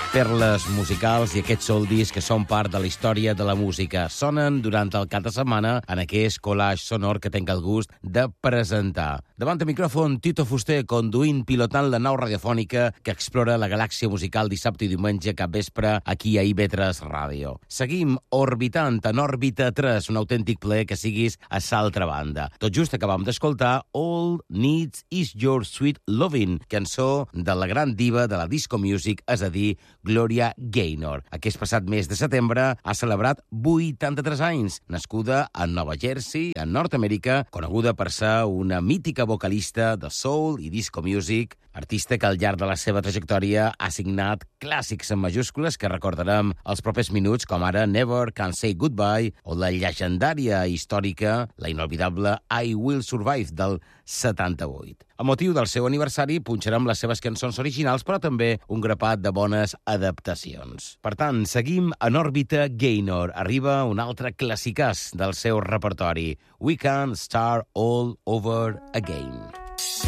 perles musicals i aquests oldies que són part de la història de la música. Sonen durant el cap de setmana en aquest collage sonor que tinc el gust de presentar. Davant el micròfon, Tito Fuster, conduint, pilotant la nau radiofònica que explora la galàxia musical dissabte i diumenge cap vespre aquí a IB3 Ràdio. Seguim orbitant en òrbita 3, un autèntic plaer que siguis a l'altra banda. Tot just acabam d'escoltar All Needs Is Your Sweet Lovin', cançó de la gran diva de la disco music, és a dir, Gloria Gaynor. Aquest passat mes de setembre ha celebrat 83 anys. Nascuda a Nova Jersey, a Nord-Amèrica, coneguda per ser una mítica vocalista de soul i disco music, artista que al llarg de la seva trajectòria ha signat clàssics en majúscules que recordarem els propers minuts, com ara Never Can Say Goodbye o la llegendària històrica, la inolvidable I Will Survive del 78. A motiu del seu aniversari punxarem les seves cançons originals, però també un grapat de bones adaptacions. Per tant, seguim en òrbita Gaynor. Arriba un altre classicàs del seu repertori, We Can Start All Over Again.